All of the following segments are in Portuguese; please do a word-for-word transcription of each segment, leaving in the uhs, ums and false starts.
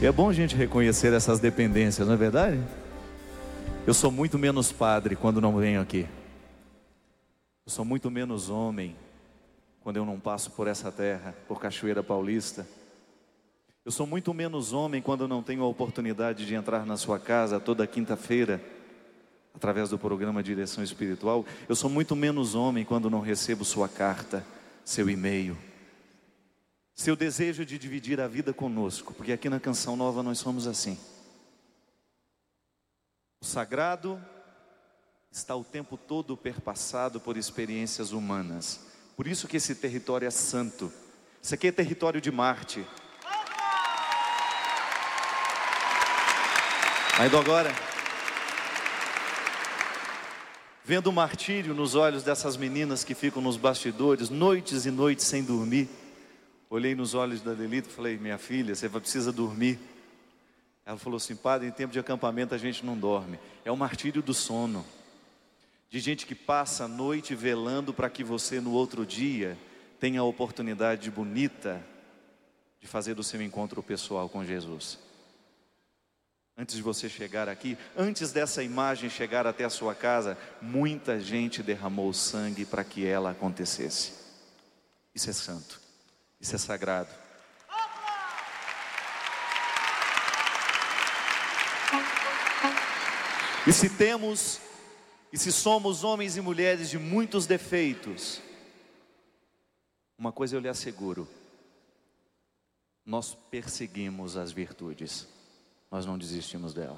E é bom a gente reconhecer essas dependências, não é verdade? Eu sou muito menos padre quando não venho aqui. Eu sou muito menos homem quando eu não passo por essa terra, por Cachoeira Paulista. Eu sou muito menos homem quando eu não tenho a oportunidade de entrar na sua casa toda quinta-feira, através do programa Direção Espiritual. Eu sou muito menos homem quando não recebo sua carta, seu e-mail, seu desejo de dividir a vida conosco, porque aqui na Canção Nova nós somos assim. O sagrado está o tempo todo perpassado por experiências humanas. Por isso que esse território é santo. Isso aqui é território de Marte. Mas agora, vendo o martírio nos olhos dessas meninas que ficam nos bastidores, noites e noites sem dormir, olhei nos olhos da Delita e falei: minha filha, você precisa dormir. Ela falou assim: padre, em tempo de acampamento a gente não dorme. É o martírio do sono, de gente que passa a noite velando para que você no outro dia tenha a oportunidade bonita de fazer do seu encontro pessoal com Jesus. Antes de você chegar aqui, antes dessa imagem chegar até a sua casa, muita gente derramou sangue para que ela acontecesse. Isso é santo, isso é sagrado. E se temos, e se somos homens e mulheres de muitos defeitos, uma coisa eu lhe asseguro: nós perseguimos as virtudes, nós não desistimos dela.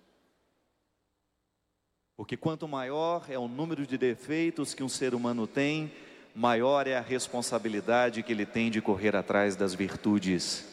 Porque quanto maior é o número de defeitos que um ser humano tem, maior é a responsabilidade que ele tem de correr atrás das virtudes.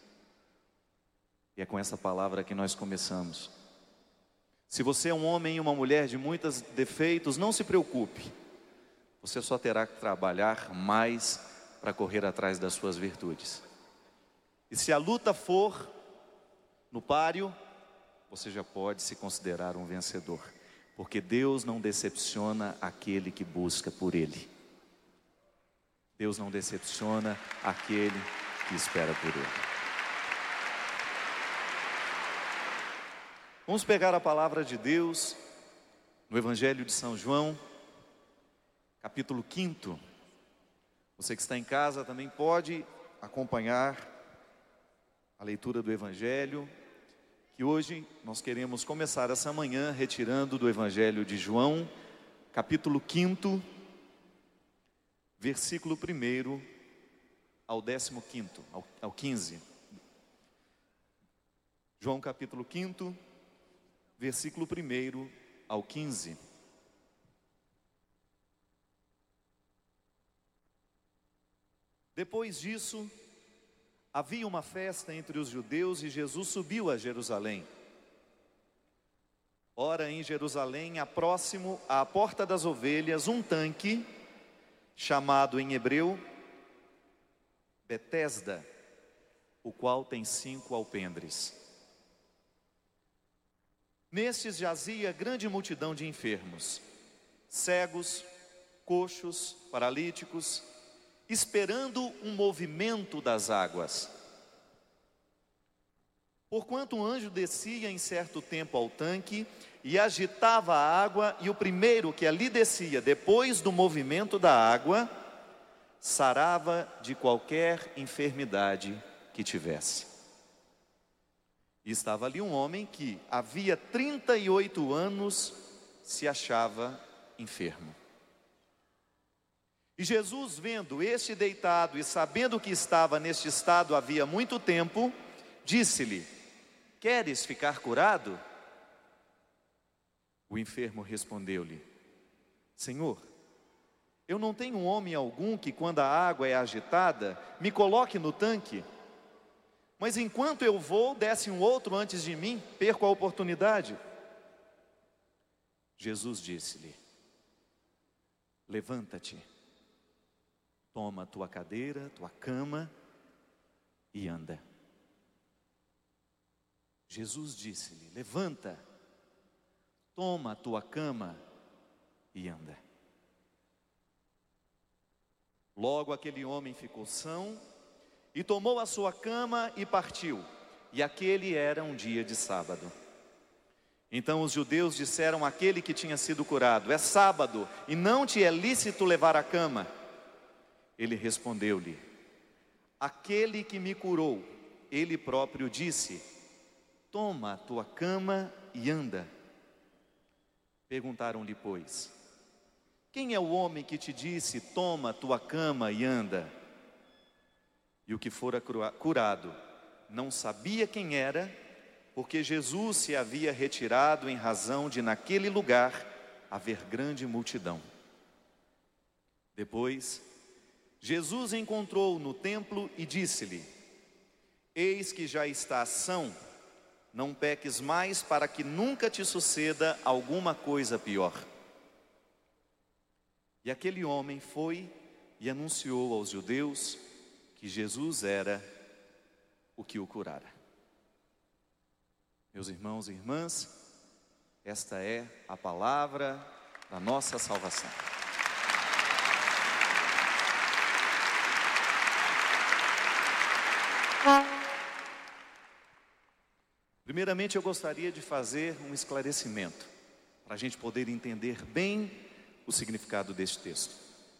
E é com essa palavra que nós começamos. Se você é um homem e uma mulher de muitos defeitos, não se preocupe. Você só terá que trabalhar mais para correr atrás das suas virtudes. E se a luta for no páreo, você já pode se considerar um vencedor. Porque Deus não decepciona aquele que busca por Ele. Deus não decepciona aquele que espera por Ele. Vamos pegar a palavra de Deus no Evangelho de São João, capítulo quinto. Você que está em casa também pode acompanhar a leitura do Evangelho, que hoje nós queremos começar essa manhã retirando do Evangelho de João, capítulo quinto, versículo primeiro ao décimo quinto, ao, ao quinze. João capítulo quinto, versículo primeiro ao quinze. Depois disso, havia uma festa entre os judeus e Jesus subiu a Jerusalém. Ora, em Jerusalém, há próximo à porta das ovelhas, um tanque, chamado em hebreu Betesda, o qual tem cinco alpendres. Nestes jazia grande multidão de enfermos, cegos, coxos, paralíticos, esperando um movimento das águas. Porquanto um anjo descia em certo tempo ao tanque e agitava a água, e o primeiro que ali descia, depois do movimento da água, sarava de qualquer enfermidade que tivesse. E estava ali um homem que havia trinta e oito anos se achava enfermo. E Jesus, vendo este deitado e sabendo que estava neste estado havia muito tempo, disse-lhe: queres ficar curado? O enfermo respondeu-lhe: Senhor, eu não tenho homem algum que, quando a água é agitada, me coloque no tanque. Mas enquanto eu vou, desce um outro antes de mim, perco a oportunidade. Jesus disse-lhe: levanta-te, toma tua cadeira, tua cama e anda. Jesus disse-lhe: levanta, toma tua cama e anda. Logo aquele homem ficou são, e tomou a sua cama e partiu. e aquele era um dia de sábado. Então os judeus disseram àquele que tinha sido curado: é sábado, e não te é lícito levar a cama. Ele respondeu-lhe: aquele que me curou, ele próprio disse: toma a tua cama e anda. Perguntaram-lhe, pois: quem é o homem que te disse: toma a tua cama e anda? E o que fora curado não sabia quem era, porque Jesus se havia retirado em razão de naquele lugar haver grande multidão. Depois, Jesus encontrou-o no templo e disse-lhe: eis que já estás são, não peques mais, para que nunca te suceda alguma coisa pior. E aquele homem foi e anunciou aos judeus que Jesus era o que o curara. Meus irmãos e irmãs, esta é a palavra da nossa salvação. Primeiramente, eu gostaria de fazer um esclarecimento, para a gente poder entender bem o significado deste texto.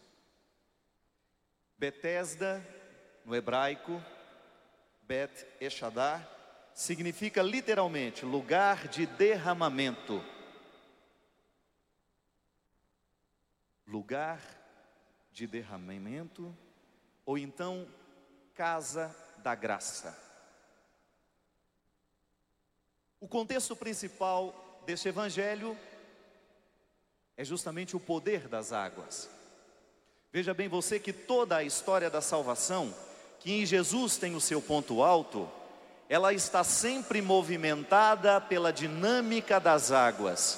Betesda, no hebraico, Bet Eshadá, significa literalmente lugar de derramamento. Lugar de derramamento, ou então casa da graça. O contexto principal deste evangelho é justamente o poder das águas. Veja bem você que toda a história da salvação, que em Jesus tem o seu ponto alto, ela está sempre movimentada pela dinâmica das águas.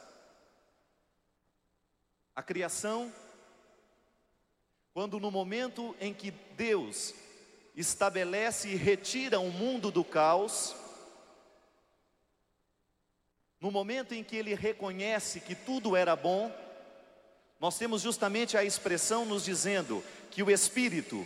A criação, quando no momento em que Deus estabelece e retira o mundo do caos, no momento em que Ele reconhece que tudo era bom, nós temos justamente a expressão nos dizendo que o Espírito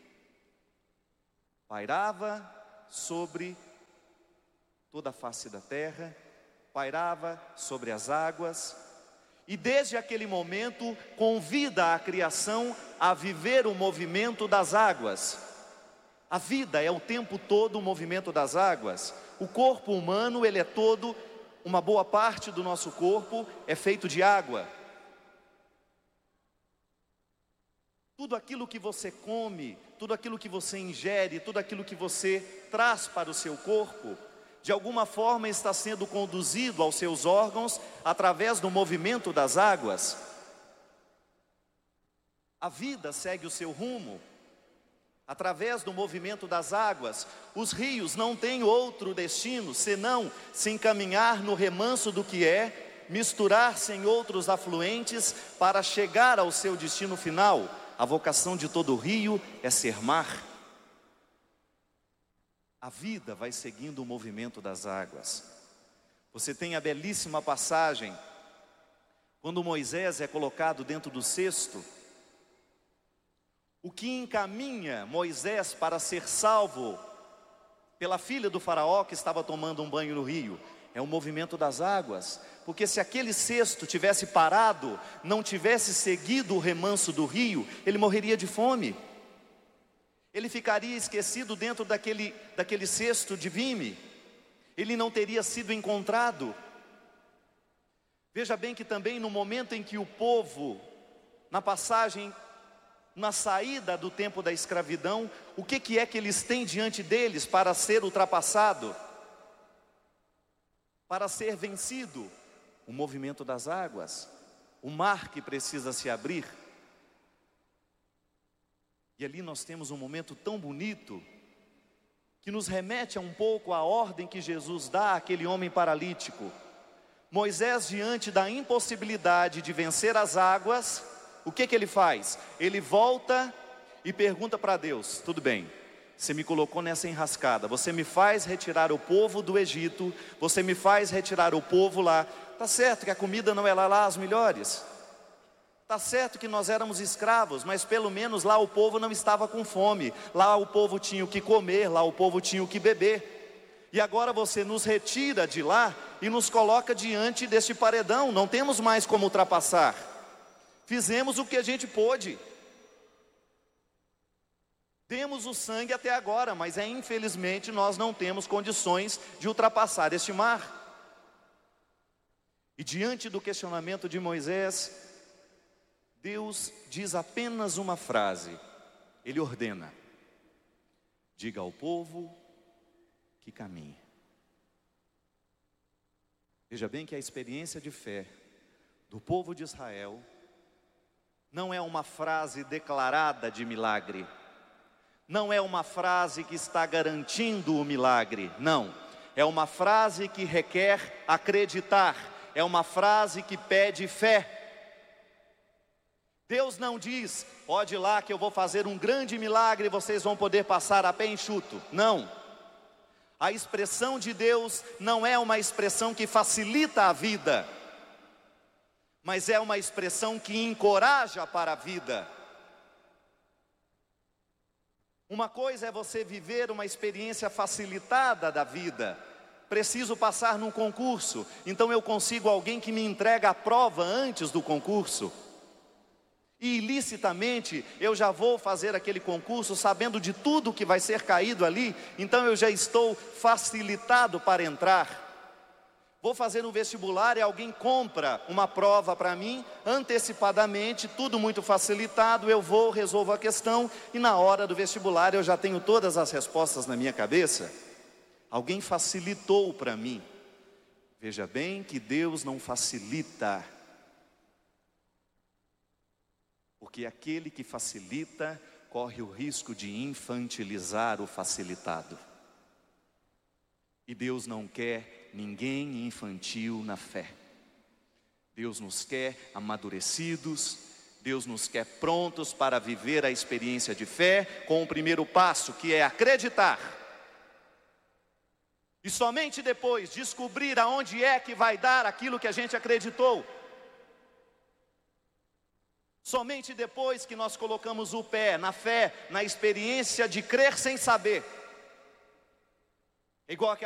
pairava sobre toda a face da terra, pairava sobre as águas, e desde aquele momento convida a criação a viver o movimento das águas. A vida é o tempo todo o movimento das águas. O corpo humano, ele é todo, uma boa parte do nosso corpo é feito de água. Tudo aquilo que você come, tudo aquilo que você ingere, tudo aquilo que você traz para o seu corpo, de alguma forma está sendo conduzido aos seus órgãos através do movimento das águas. A vida segue o seu rumo através do movimento das águas. Os rios não têm outro destino senão se encaminhar no remanso do que é, misturar-se em outros afluentes para chegar ao seu destino final. A vocação de todo rio é ser mar. A vida vai seguindo o movimento das águas. Você tem a belíssima passagem, quando Moisés é colocado dentro do cesto. O que encaminha Moisés para ser salvo pela filha do faraó que estava tomando um banho no rio é o movimento das águas. Porque se aquele cesto tivesse parado, não tivesse seguido o remanso do rio, ele morreria de fome. Ele ficaria esquecido dentro daquele, daquele cesto de vime. Ele não teria sido encontrado. Veja bem que também no momento em que o povo, na passagem, na saída do tempo da escravidão, o que, que é que eles têm diante deles para ser ultrapassado? Para ser vencido? O movimento das águas, o mar que precisa se abrir. E ali nós temos um momento tão bonito, que nos remete a um pouco à ordem que Jesus dá àquele homem paralítico. Moisés, diante da impossibilidade de vencer as águas, o que que ele faz? Ele volta e pergunta para Deus: tudo bem, você me colocou nessa enrascada, você me faz retirar o povo do Egito, você me faz retirar o povo lá. Tá certo que a comida não era lá as melhores, tá certo que nós éramos escravos, mas pelo menos lá o povo não estava com fome, lá o povo tinha o que comer, lá o povo tinha o que beber. E agora você nos retira de lá e nos coloca diante deste paredão. Não temos mais como ultrapassar. Fizemos o que a gente pôde. Demos o sangue até agora, mas é, infelizmente nós não temos condições de ultrapassar este mar. E diante do questionamento de Moisés, Deus diz apenas uma frase. Ele ordena: diga ao povo que caminhe. Veja bem que a experiência de fé do povo de Israel não é uma frase declarada de milagre, não é uma frase que está garantindo o milagre, não, é uma frase que requer acreditar, é uma frase que pede fé. Deus não diz: pode ir lá que eu vou fazer um grande milagre e vocês vão poder passar a pé enxuto. Não. A expressão de Deus não é uma expressão que facilita a vida, mas é uma expressão que encoraja para a vida. Uma coisa é você viver uma experiência facilitada da vida. Preciso passar num concurso, então eu consigo alguém que me entrega a prova antes do concurso. E ilicitamente eu já vou fazer aquele concurso sabendo de tudo que vai ser caído ali, então eu já estou facilitado para entrar. Vou fazer um vestibular e alguém compra uma prova para mim, antecipadamente, tudo muito facilitado, eu vou, resolvo a questão, e na hora do vestibular eu já tenho todas as respostas na minha cabeça. Alguém facilitou para mim. Veja bem que Deus não facilita, porque aquele que facilita corre o risco de infantilizar o facilitado. E Deus não quer ninguém infantil na fé. Deus nos quer amadurecidos, Deus nos quer prontos para viver a experiência de fé com o primeiro passo, que é acreditar. E somente depois descobrir aonde é que vai dar aquilo que a gente acreditou. Somente depois que nós colocamos o pé na fé, na experiência de crer sem saber. Igual aquela